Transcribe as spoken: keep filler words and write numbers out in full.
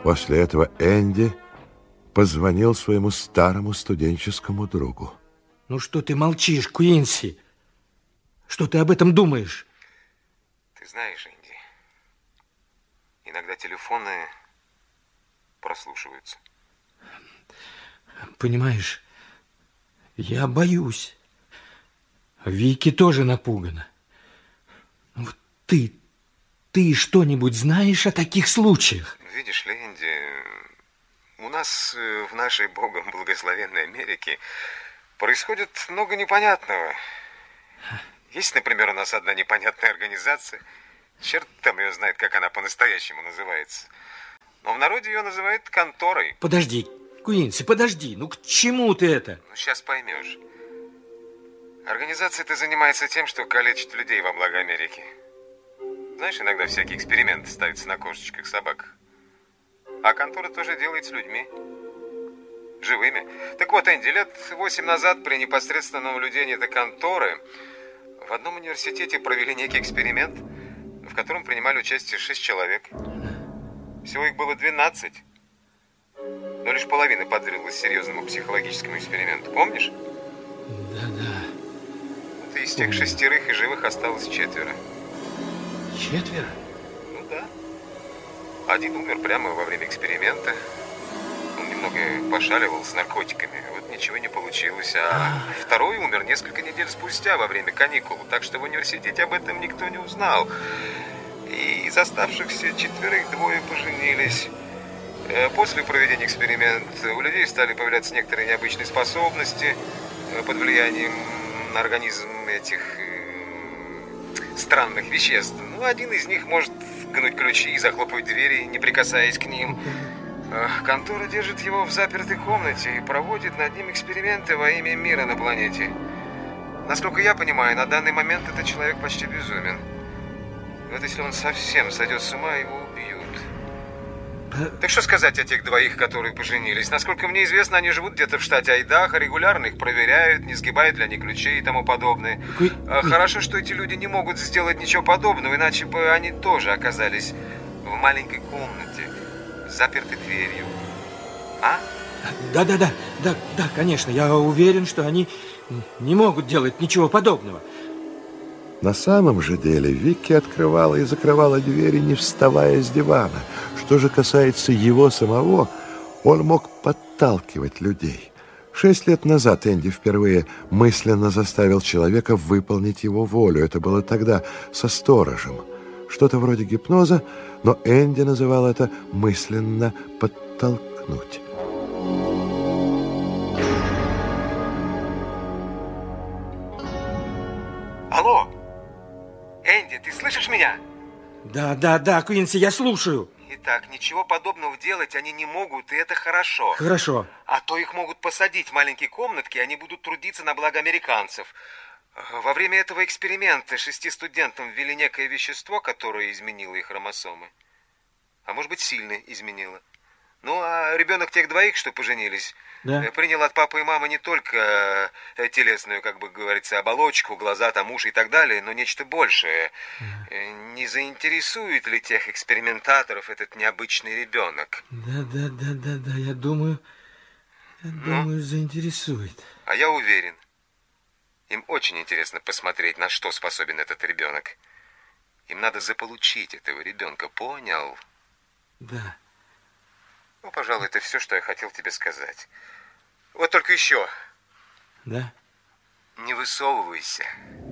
После этого Энди позвонил своему старому студенческому другу. Ну что ты молчишь, Куинси? Что ты об этом думаешь? Ты знаешь, Энди, иногда телефоны прослушиваются. Понимаешь, я боюсь. Вики тоже напугана. Вот ты, ты что-нибудь знаешь о таких случаях? Видишь ли, Энди, у нас в нашей Богом благословенной Америке происходит много непонятного. Есть, например, у нас одна непонятная организация. Черт там ее знает, как она по-настоящему называется. Но в народе ее называют конторой. Подожди, Куинси, подожди. Ну к чему ты это? Ну, сейчас поймешь. Организация-то занимается тем, что калечит людей во благо Америки. Знаешь, иногда всякие эксперименты ставятся на кошечках, собаках. А контора тоже делает с людьми. Живыми. Так вот, Энди, лет восемь назад при непосредственном наблюдении этой конторы в одном университете провели некий эксперимент, в котором принимали участие шесть человек. Всего их было двенадцать. Но лишь половина подверглась серьезному психологическому эксперименту. Помнишь? Да-да. Вот из тех шестерых и живых осталось четверо. Четверо? Ну да. Один умер прямо во время эксперимента. Он немного пошаливал с наркотиками. Вот ничего не получилось. А второй умер несколько недель спустя во время каникул. Так что в университете об этом никто не узнал. И из оставшихся четверых двое поженились. После проведения эксперимента у людей стали появляться некоторые необычные способности под влиянием на организм этих странных веществ. Ну, один из них может гнуть ключи и захлопывать двери, не прикасаясь к ним. Контора держит его в запертой комнате и проводит над ним эксперименты во имя мира на планете. Насколько я понимаю, на данный момент этот человек почти безумен. Вот если он совсем сойдет с ума, его убьют. Так что сказать о тех двоих, которые поженились? Насколько мне известно, они живут где-то в штате Айдахо, регулярно их проверяют, не сгибают для них ключей и тому подобное. Куи... Хорошо, что эти люди не могут сделать ничего подобного, иначе бы они тоже оказались в маленькой комнате, с запертой дверью. А? Да-да-да, да, да, конечно, я уверен, что они не могут делать ничего подобного. На самом же деле Вики открывала и закрывала двери, не вставая с дивана. Что же касается его самого, он мог подталкивать людей. Шесть лет назад Энди впервые мысленно заставил человека выполнить его волю. Это было тогда со сторожем. Что-то вроде гипноза, но Энди называл это мысленно подтолкнуть. Алло! Энди, ты слышишь меня? Да, да, да, Куинси, я слушаю. Итак, ничего подобного делать они не могут, и это хорошо. Хорошо. А то их могут посадить в маленькие комнатки, и они будут трудиться на благо американцев. Во время этого эксперимента шести студентам ввели некое вещество, которое изменило их хромосомы. А может быть, сильно изменило. Ну, а ребенок тех двоих, что поженились, да, принял от папы и мамы не только телесную, как бы говорится, оболочку, глаза, там, уши и так далее, но нечто большее. Да. Не заинтересует ли тех экспериментаторов этот необычный ребенок? Да, да, да, да, да, я думаю, я ну, думаю, заинтересует. А я уверен, им очень интересно посмотреть, на что способен этот ребенок. Им надо заполучить этого ребенка, понял? Да. Ну, пожалуй, это все, что я хотел тебе сказать. Вот только еще. Да? Не высовывайся.